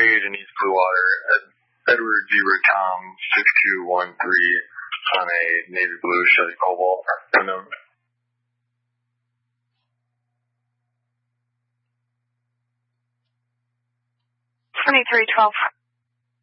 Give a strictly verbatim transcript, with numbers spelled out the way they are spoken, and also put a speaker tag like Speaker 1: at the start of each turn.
Speaker 1: Shade in East Bluewater, Ed, Edward Zebra Tom six two one three on a navy blue Chevy Cobalt. Unknown.
Speaker 2: twenty-three twelve